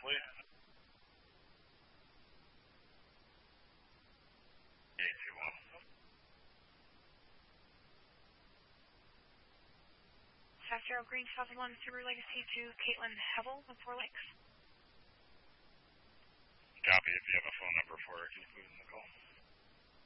briefly. South Zero Green 2001 Subaru Legacy to Caitlin Hevel of 4 Lakes. Copy. If you have a phone number for her, can you put it in the call?